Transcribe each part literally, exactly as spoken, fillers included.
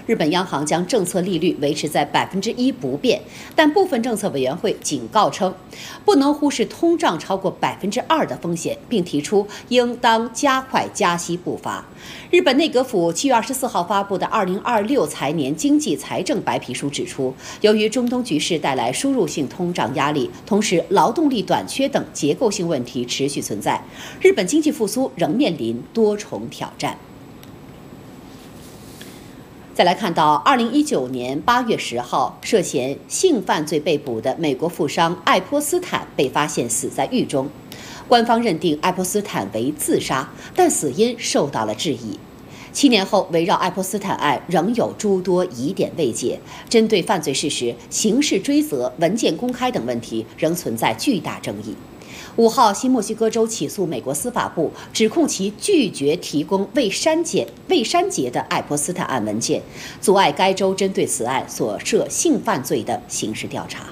日本央行将政策利率维持在百分之一不变，但部分政策委员会警告称，不能忽视通胀超过百分之二的风险，并提出应当加快加息步伐。日本内阁府七月二十四号发布的二零二六财年经济财政白皮书指出，由于中东局势带来输入性通胀压力，同时劳动力短缺等结构性问题持续存在，日本经济复苏仍面临多重挑战。再来看到二零一九年八月十号，涉嫌性犯罪被捕的美国富商爱泼斯坦被发现死在狱中。官方认定爱泼斯坦为自杀，但死因受到了质疑。七年后，围绕爱泼斯坦案仍有诸多疑点未解，针对犯罪事实、刑事追责、文件公开等问题仍存在巨大争议。五号，新墨西哥州起诉美国司法部，指控其拒绝提供未删减、未删节的爱泼斯坦案文件，阻碍该州针对此案所涉性犯罪的刑事调查。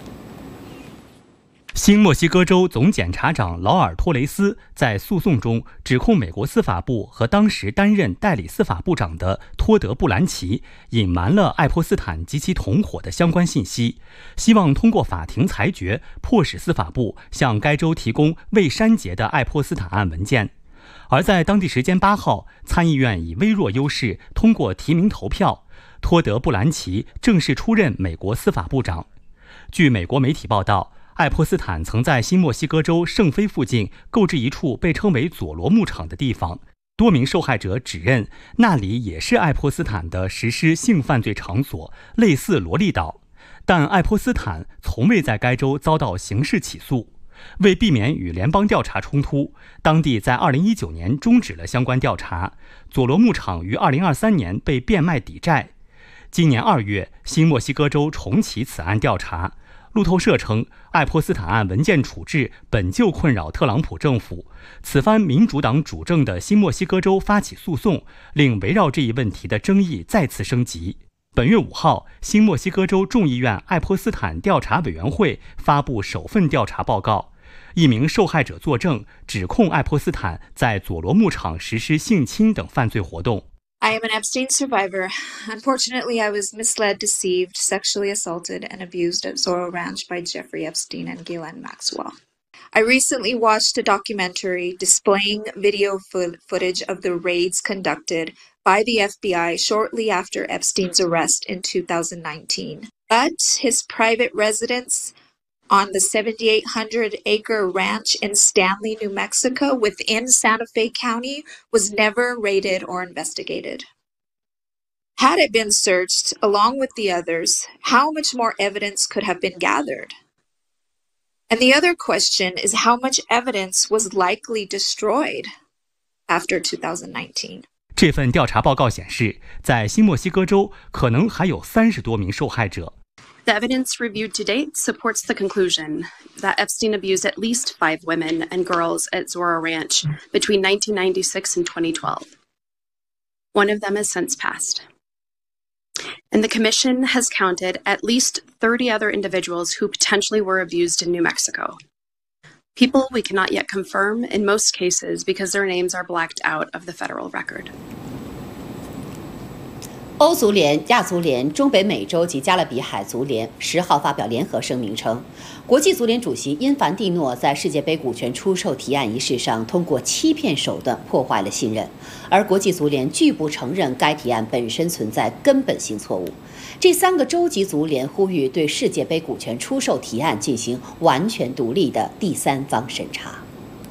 新墨西哥州总检察长劳尔·托雷斯在诉讼中指控美国司法部和当时担任代理司法部长的托德·布兰奇隐瞒了爱泼斯坦及其同伙的相关信息，希望通过法庭裁决迫使司法部向该州提供未删节的爱泼斯坦案文件。而在当地时间八号，参议院以微弱优势通过提名投票，托德·布兰奇正式出任美国司法部长。据美国媒体报道，爱泼斯坦曾在新墨西哥州圣菲附近购置一处被称为佐罗牧场的地方，多名受害者指认那里也是爱泼斯坦的实施性犯罪场所，类似萝莉岛，但爱泼斯坦从未在该州遭到刑事起诉。为避免与联邦调查冲突，当地在二零一九年终止了相关调查，佐罗牧场于二零二三年被变卖抵债。今年二月，新墨西哥州重启此案调查。路透社称，爱泼斯坦案文件处置本就困扰特朗普政府，此番民主党主政的新墨西哥州发起诉讼，令围绕这一问题的争议再次升级。本月五号，新墨西哥州众议院爱泼斯坦调查委员会发布首份调查报告，一名受害者作证，指控爱泼斯坦在佐罗牧场实施性侵等犯罪活动。 I am an Epstein survivor. Unfortunately, I was misled, deceived, sexually assaulted, and abused at Zorro Ranch by Jeffrey Epstein and Ghislaine Maxwell. I recently watched a documentary displaying video fo- footage of the raids conducted by the F B I shortly after Epstein's arrest in two thousand nineteen. But his private residence on the seventy-eight hundred acre ranch in Stanley, New Mexico, within Santa Fe County, was never raided or investigated. Had it been searched along with the others, how much more evidence could have been gathered? And the other question is how much evidence was likely destroyed after two thousand nineteen? 这份调查报告显示，在新墨西哥州可能还有三十多名受害者。 The evidence reviewed to date supports the conclusion that Epstein abused at least five women and girls at Zorro Ranch between nineteen ninety-six and twenty twelve. One of them has since passed. And the commission has counted at least thirty other individuals who potentially were abused in New Mexico. People we cannot yet confirm in most cases because their names are blacked out of the federal record. 欧足联、亚足联、中北美洲及加勒比海足联十号发表联合声明称，国际足联主席因凡蒂诺在世界杯股权出售提案一事上通过欺骗手段破坏了信任，而国际足联拒不承认该提案本身存在根本性错误。这三个州级足联呼吁对世界杯股权出售提案进行完全独立的第三方审查。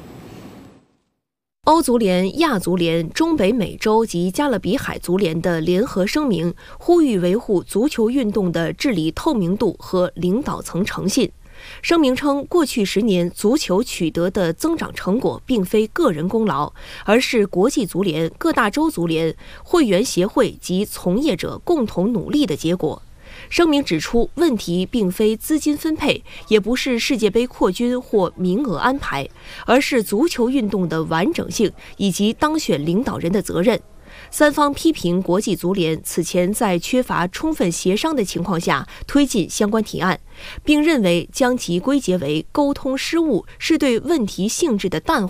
欧足联、亚足联、中北美洲及加勒比海足联的联合声明呼吁维护足球运动的治理透明度和领导层诚信。声明称，过去十年足球取得的增长成果并非个人功劳，而是国际足联、各大洲足联、会员协会及从业者共同努力的结果。声明指出，问题并非资金分配，也不是世界杯扩军或名额安排，而是足球运动的完整性以及当选领导人的责任。三方批评国际足联此前在缺乏充分协商的情况下推进相关提案，并认为将其归结为沟通失误是对问题性质的淡化。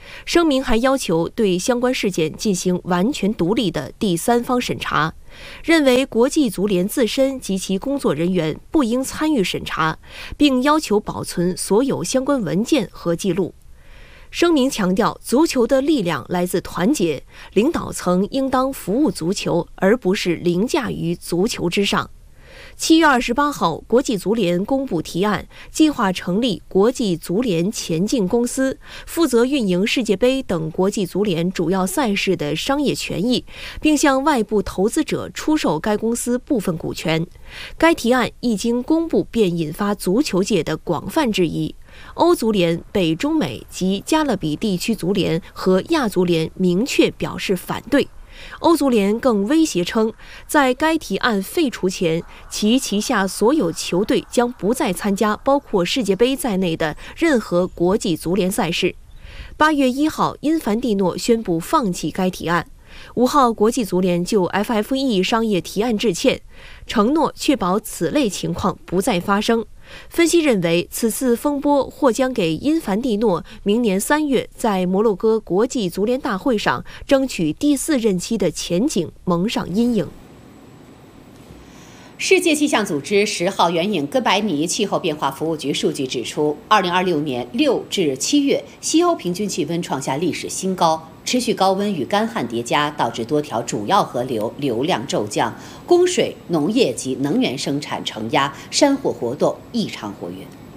声明还要求对相关事件进行完全独立的第三方审查，认为国际足联自身及其工作人员不应参与审查，并要求保存所有相关文件和记录。声明强调，足球的力量来自团结，领导层应当服务足球，而不是凌驾于足球之上。七月二十八号，国际足联公布提案，计划成立国际足联前进公司，负责运营世界杯等国际足联主要赛事的商业权益，并向外部投资者出售该公司部分股权。该提案一经公布，便引发足球界的广泛质疑。欧足联、北中美及加勒比地区足联和亚足联明确表示反对。欧足联更威胁称，在该提案废除前，其旗下所有球队将不再参加包括世界杯在内的任何国际足联赛事。八月一号，因凡蒂诺宣布放弃该提案。五号，国际足联就 F F E 商业提案致歉，承诺确保此类情况不再发生。分析认为，此次风波或将给因凡蒂诺明年三月在摩洛哥国际足联大会上争取第四任期的前景蒙上阴影。 世界气象组织十号援引哥白尼气候变化服务局数据指出，二零二六年六至七月，西欧平均气温创下历史新高。持续高温与干旱叠加，导致多条主要河流流量骤降，供水、农业及能源生产承压，山火活动异常活跃。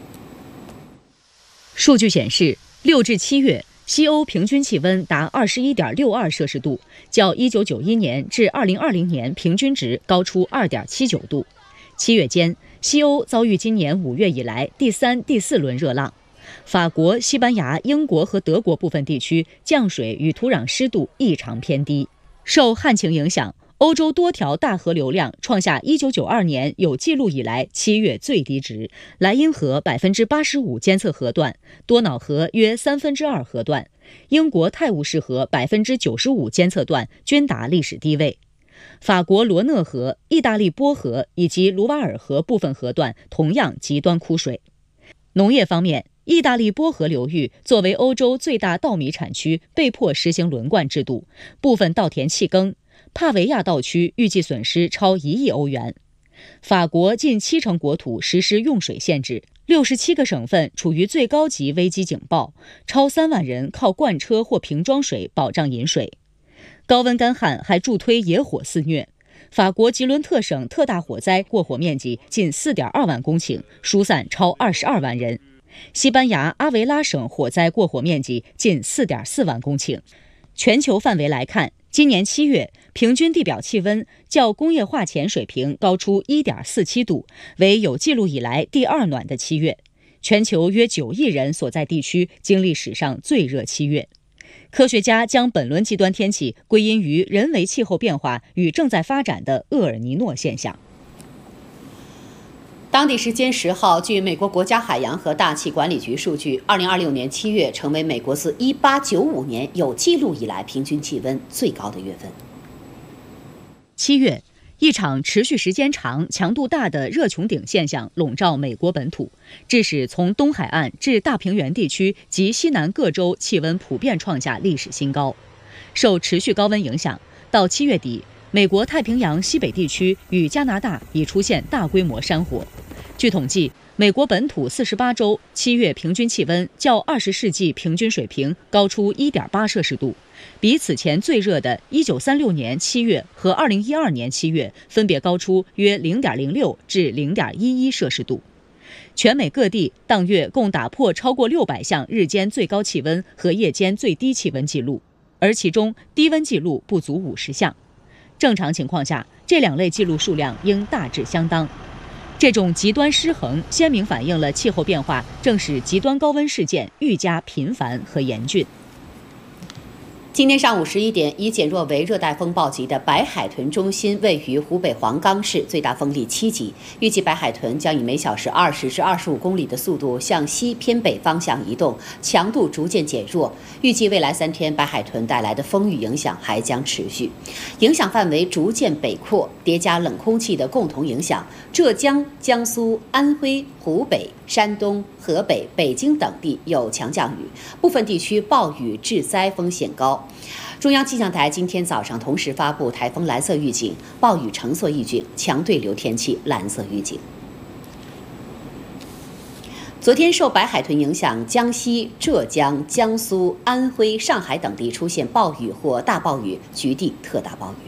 数据显示，六至七月，西欧平均气温达二十一点六二摄氏度，较一九九一年至二零二零年平均值高出二点七九度。七月间，西欧遭遇今年五月以来第三、第四轮热浪。法国、西班牙、英国和德国部分地区降水与土壤湿度异常偏低。受旱情影响，欧洲多条大河流量创下一九九二年有记录以来七月最低值。莱茵河百分之八十五监测河段，多瑙河约三分之二河段，英国泰晤士河百分之九十五监测段均达历史低位。法国罗讷河、意大利波河以及卢瓦尔河部分河段同样极端枯水。农业方面，意大利波河流域作为欧洲最大稻米产区，被迫实行轮灌制度，部分稻田弃耕。帕维亚稻区预计损失超一亿欧元。法国近七成国土实施用水限制，六十七个省份处于最高级危机警报，超三万人靠罐车或瓶装水保障饮水。高温干旱还助推野火肆虐。法国吉伦特省特大火灾过火面积近 四点二万公顷，疏散超二十二万人。西班牙阿维拉省火灾过火面积近 四点四万公顷。全球范围来看，今年七月平均地表气温较工业化前水平高出 一点四七度，为有记录以来第二暖的七月。全球约九亿人所在地区经历史上最热七月。科学家将本轮极端天气归因于人为气候变化与正在发展的厄尔尼诺现象。 当地时间十号，据美国国家海洋和大气管理局数据，二零二六年七月成为美国自一八九五年有记录以来平均气温最高的月份。 七月，一场持续时间长、强度大的热穹顶现象笼罩美国本土，致使从东海岸至大平原地区及西南各州气温普遍创下历史新高。受持续高温影响，到七月底，美国太平洋西北地区与加拿大已出现大规模山火。据统计，美国本土四十八州七月平均气温较二十世纪平均水平高出 一点八摄氏度，比此前最热的一九三六年七月和二零一二年七月分别高出约 零点零六至 零点一一摄氏度。全美各地当月共打破超过六百项日间最高气温和夜间最低气温记录，而其中低温记录不足五十项。正常情况下，这两类记录数量应大致相当。这种极端失衡鲜明反映了气候变化正使极端高温事件愈加频繁和严峻。 今天上午十一点，已减弱为热带风暴级的白海豚中心位于湖北黄冈市，最大风力七级。预计白海豚将以每小时二十至二十五公里的速度向西偏北方向移动，强度逐渐减弱。预计未来三天，白海豚带来的风雨影响还将持续，影响范围逐渐北扩，叠加冷空气的共同影响，浙江、江苏、安徽、湖北、山东、河北、北京等地有强降雨，部分地区暴雨致灾风险高。中央气象台今天早上同时发布台风蓝色预警、暴雨橙色预警、强对流天气蓝色预警。昨天受白海豚影响，江西、浙江、江苏、安徽、上海等地出现暴雨或大暴雨，局地特大暴雨。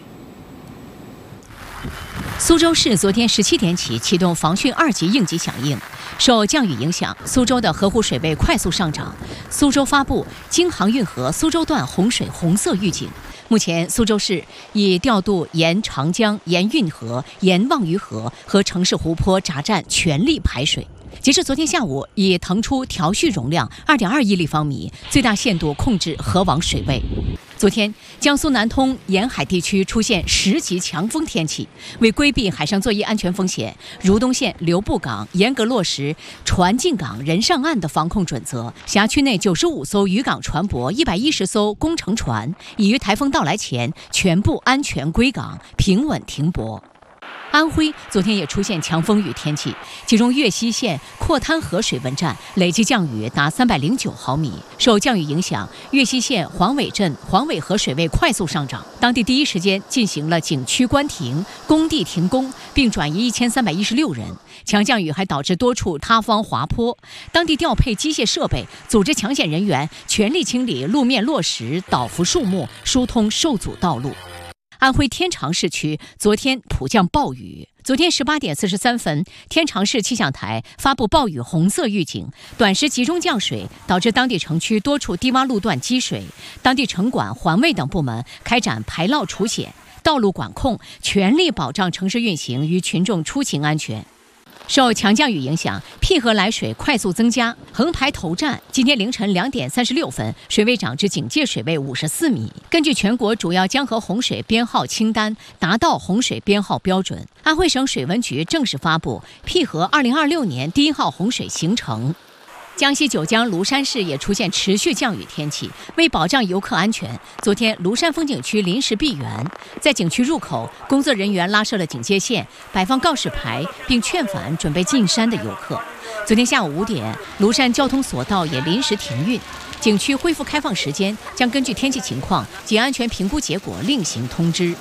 苏州市昨天十七点起启动防汛二级应急响应，受降雨影响，苏州的河湖水位快速上涨。苏州发布京杭运河苏州段洪水红色预警。目前，苏州市已调度沿长江、沿运河、沿望鱼河和城市湖泊闸站全力排水。截至昨天下午，已腾出调蓄容量二点二亿立方米，最大限度控制河网水位。昨天，江苏南通沿海地区出现十级强风天气，为规避海上作业安全风险，如东县刘步港严格落实船进港、人上岸的防控准则。辖区内九十五艘渔港船舶、一百一十艘工程船已于台风到来前全部安全归港，平稳停泊。安徽昨天也出现强风雨天气，其中岳西县阔滩河水文站累计降雨达三百零九毫米。受降雨影响，岳西县黄尾镇黄尾河水位快速上涨，当地第一时间进行了景区关停、工地停工，并转移一千三百一十六人。强降雨还导致多处塌方滑坡，当地调配机械设备，组织抢险人员全力清理路面落石、倒伏树木，疏通受阻道路。安徽天长市区昨天普降暴雨。昨天十八点四十三分，天长市气象台发布暴雨红色预警，短时集中降水导致当地城区多处低洼路段积水，当地城管、环卫等部门开展排涝除险、道路管控，全力保障城市运行与群众出行安全。受强降雨影响，淠河来水快速增加，横排头站今天凌晨两点三十六分，水位涨至警戒水位五十四米。根据全国主要江河洪水编号清单，达到洪水编号标准。安徽省水文局正式发布淠河二零二六年第一号洪水形成。江西九江庐山市也出现持续降雨天气，为保障游客安全，昨天庐山风景区临时闭园，在景区入口，工作人员拉设了警戒线，摆放告示牌，并劝返准备进山的游客。昨天下午五点，庐山交通索道也临时停运，景区恢复开放时间将根据天气情况及安全评估结果另行通知。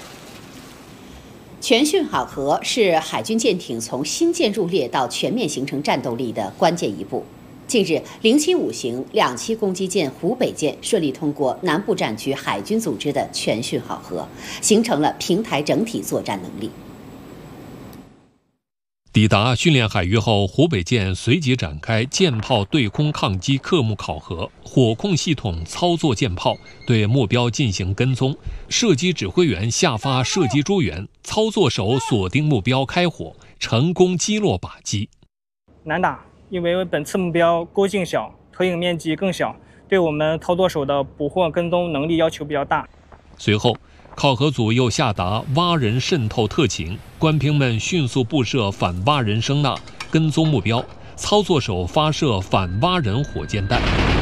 全汛好河是海军舰艇从新建入列到全面形成战斗力的关键一步。近日，零七五型两栖攻击舰湖北舰顺利通过南部战区海军组织的全汛好河，形成了平台整体作战能力。 抵达训练海域后，湖北舰随即展开舰炮对空抗击科目考核，火控系统操作舰炮，对目标进行跟踪，射击指挥员下发射击诸元，操作手锁定目标开火，成功击落靶机。 难打，因为本次目标勾径小，投影面积更小，对我们操作手的捕获跟踪能力要求比较大。 随后，考核组又下达蛙人渗透特勤，官兵们迅速布设反蛙人声呐，跟踪目标，操作手发射反蛙人火箭弹。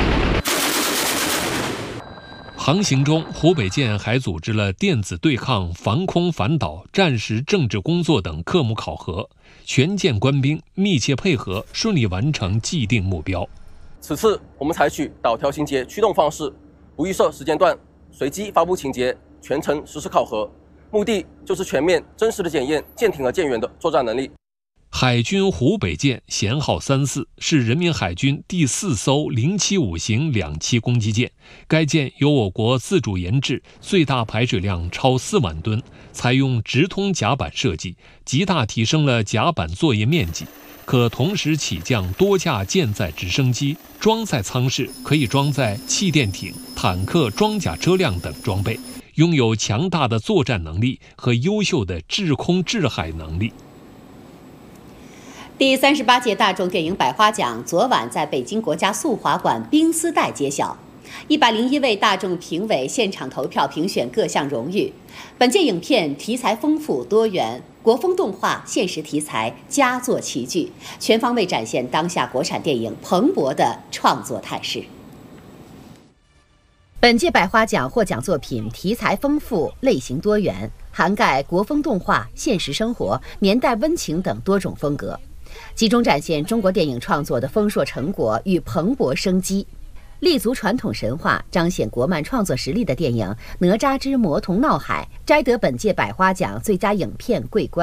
航行中，湖北舰还组织了电子对抗、防空反导、战时政治工作等科目考核，全舰官兵密切配合，顺利完成既定目标。 此次我们采取导调情节驱动方式，不预设时间段，随机发布情节，全程实施考核，目的就是全面真实的检验舰艇和舰员的作战能力。 海军湖北舰舷号三四是人民海军第四艘零七五型两栖攻击舰，该舰由我国自主研制，最大排水量超四万吨，采用直通甲板设计，极大提升了甲板作业面积，可同时起降多架舰载直升机，装载舱室可以装载气垫艇、坦克装甲车辆等装备，拥有强大的作战能力和优秀的制空制海能力。 第三十八届大众电影百花奖昨晚在北京国家速滑馆冰丝带揭晓， 一百零一位大众评委现场投票评选各项荣誉。本届影片题材丰富多元，国风动画、现实题材佳作齐聚，全方位展现当下国产电影蓬勃的创作态势。本届百花奖获奖作品题材丰富、类型多元，涵盖国风动画、现实生活、年代温情等多种风格，集中展现中国电影创作的丰硕成果与蓬勃生机。立足传统神话、彰显国漫创作实力的电影《哪吒之魔童闹海》摘得本届百花奖最佳影片桂冠。